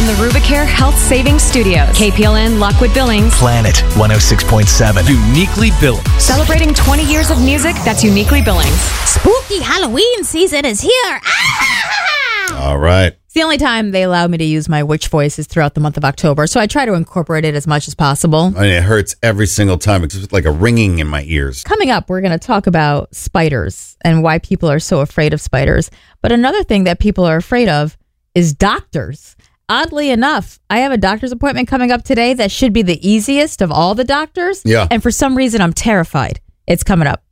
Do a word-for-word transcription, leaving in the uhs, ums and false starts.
from the Rubicare Health Savings Studios. K P L N Lockwood Billings. Planet one oh six point seven. Uniquely Billings. Celebrating twenty years of music that's uniquely Billings. Spooky Halloween season is here. All right. It's the only time they allow me to use my witch voice is throughout the month of October, so I try to incorporate it as much as possible. I mean, it hurts every single time. It's just like a ringing in my ears. Coming up, we're going to talk about spiders and why people are so afraid of spiders. But another thing that people are afraid of is doctors. Oddly enough, I have a doctor's appointment coming up today that should be the easiest of all the doctors. Yeah. And for some reason, I'm terrified. It's coming up.